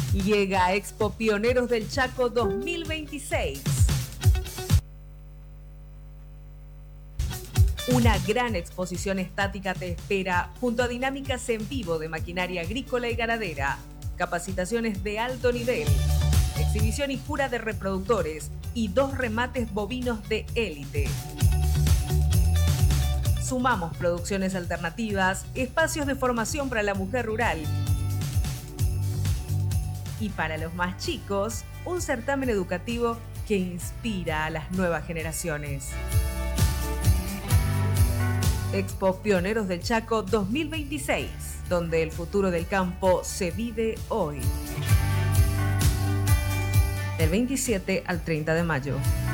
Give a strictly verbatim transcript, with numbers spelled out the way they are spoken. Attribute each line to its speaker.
Speaker 1: Llega a Expo Pioneros del Chaco dos mil veintiséis. Una gran exposición estática te espera junto a dinámicas en vivo de maquinaria agrícola y ganadera, capacitaciones de alto nivel, exhibición y cura de reproductores y dos remates bovinos de élite. Sumamos producciones alternativas, espacios de formación para la mujer rural y para los más chicos, un certamen educativo que inspira a las nuevas generaciones. Expo Pioneros del Chaco dos mil veintiséis, donde el futuro del campo se vive hoy. Del veintisiete al treinta de mayo.